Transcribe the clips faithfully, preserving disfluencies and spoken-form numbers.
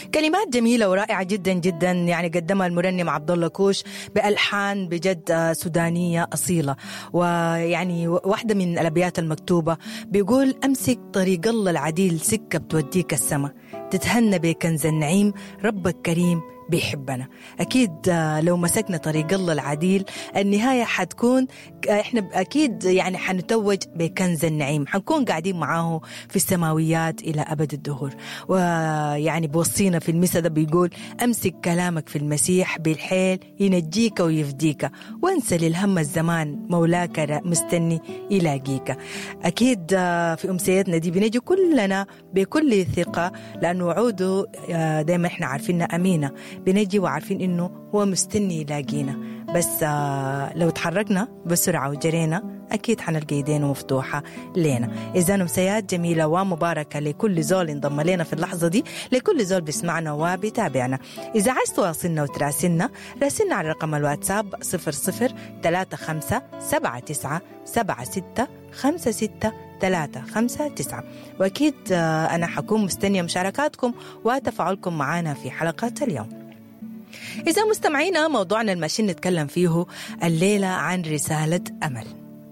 كلمات جميلة ورائعة جدا جدا، يعني قدمها المرنم عبد الله كوش بألحان بجد سودانية أصيلة. ويعني واحدة من الأبيات المكتوبة بيقول: أمسك طريق الله العديل، سكة بتوديك السما، تتهنى بكنز النعيم، ربك كريم بيحبنا. أكيد لو مسكنا طريق الله العديل النهاية حتكون إحنا أكيد يعني حنتوج بكنز النعيم، حنكون قاعدين معاه في السماويات إلى أبد الدهور. ويعني بوصينا في المسا ده بيقول: أمسك كلامك في المسيح بالحيل، ينجيك ويفديك، وانسى للهم الزمان، مولاك مستني يلاقيك. أكيد في أمسيتنا دي بنجي كلنا بكل ثقة، لأنه وعوده دايما إحنا عارفينها أمينة، بنجي وعارفين إنه هو مستني يلاقينا. بس آه لو تحركنا بسرعة وجرينا أكيد حنلقى يدينه مفتوحة لنا. إذا أمسيات جميلة ومباركة لكل زول انضم لنا في اللحظة دي، لكل زول بيسمعنا وبيتابعنا. إذا عايز تواصلنا وتراسلنا، راسلنا على رقم الواتساب صفر صفر ثلاثة خمسة سبعة تسعة سبعة ستة خمسة ستة ثلاثة خمسة تسعة. وأكيد آه أنا حكون مستنية مشاركاتكم وتفاعلكم معنا في حلقة اليوم. إذا مستمعينا، موضوعنا الماشين نتكلم فيه الليلة عن رسالة أمل.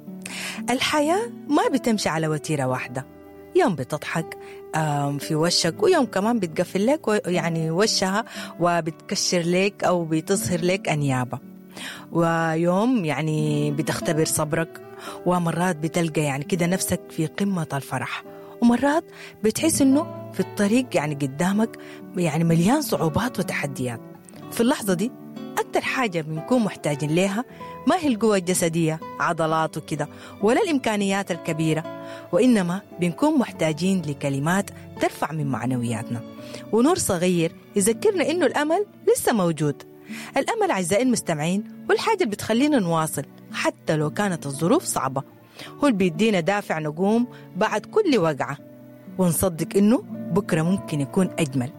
الحياة ما بتمشي على وتيرة واحدة، يوم بتضحك في وشك، ويوم كمان بتقفل لك يعني وشها وبتكشر لك أو بتظهر لك أنيابة، ويوم يعني بتختبر صبرك، ومرات بتلقى يعني كده نفسك في قمة الفرح، ومرات بتحس إنه في الطريق يعني قدامك يعني مليان صعوبات وتحديات. في اللحظة دي أكتر حاجة بنكون محتاجين لها ما هي القوة الجسدية عضلات وكده ولا الإمكانيات الكبيرة، وإنما بنكون محتاجين لكلمات ترفع من معنوياتنا، ونور صغير يذكرنا إنه الأمل لسه موجود. الأمل أعزائي المستمعين هو الحاجة اللي بتخلينا نواصل حتى لو كانت الظروف صعبة، هو اللي بيدينا دافع نقوم بعد كل وقعة، ونصدق إنه بكرة ممكن يكون أجمل،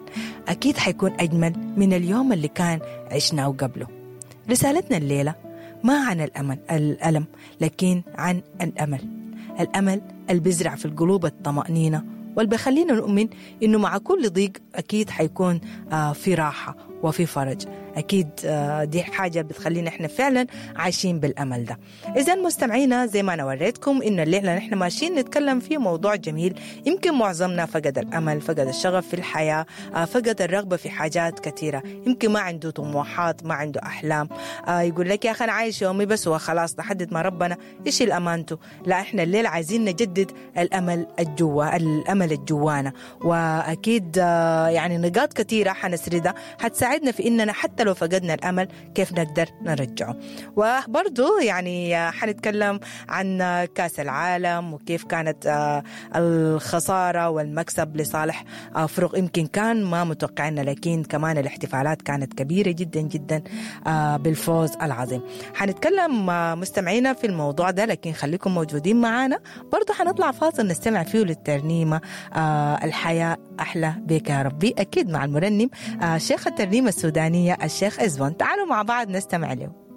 أكيد حيكون أجمل من اليوم اللي كان عشناه قبله. رسالتنا الليلة ما عن الأمل الألم، لكن عن الأمل، الأمل اللي بيزرع في القلوب الطمأنينة، واللي بيخلينا نؤمن إنه مع كل ضيق أكيد حيكون في راحة وفي فرج. أكيد دي حاجة بتخلينا إحنا فعلا عايشين بالأمل ده. إذن مستمعينا، زي ما أنا وريتكم إن الليلة نحن ماشيين نتكلم فيه موضوع جميل. يمكن معظمنا فقد الأمل، فقد الشغف في الحياة، فقد الرغبة في حاجات كثيرة، يمكن ما عنده طموحات، ما عنده أحلام، يقول لك يا أخي أنا عايش يومي بس وخلاص لحد ما ربنا إيش الأمانته. لا، إحنا الليلة عايزين نجدد الأمل الجوا الأمل الجوانا، وأكيد يعني نقاط كثيرة حنسردها حتساعدنا في إننا حتى لو فقدنا الأمل كيف نقدر نرجعه. وبرضو يعني حنتكلم عن كاس العالم وكيف كانت الخسارة والمكسب لصالح فرق يمكن كان ما متوقعنا، لكن كمان الاحتفالات كانت كبيرة جدا جدا بالفوز العظيم. حنتكلم مستمعينا في الموضوع ده، لكن خليكم موجودين معنا. برضو حنطلع فاصل نستمع فيه للترنيمة الحياة أحلى بك يا ربي، أكيد مع المرنم شيخ الترنيمة السودانية الشيخ إزوان. تعالوا مع بعض نستمع له.